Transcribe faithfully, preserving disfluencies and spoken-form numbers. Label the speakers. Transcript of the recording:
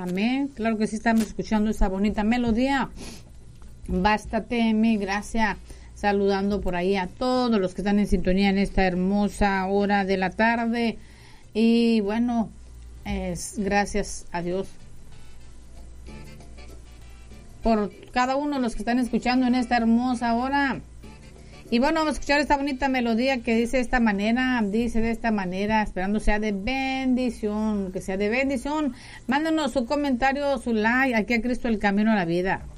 Speaker 1: Amén. Claro que sí, estamos escuchando esa bonita melodía. Bástate, mi gracia. Saludando por ahí a todos los que están en sintonía en esta hermosa hora de la tarde. Y bueno, es gracias a Dios por cada uno de los que están escuchando en esta hermosa hora. Y bueno, vamos a escuchar esta bonita melodía que dice de esta manera, dice de esta manera, esperando sea de bendición, que sea de bendición. Mándanos su comentario, su like, aquí a Cristo el Camino a la Vida.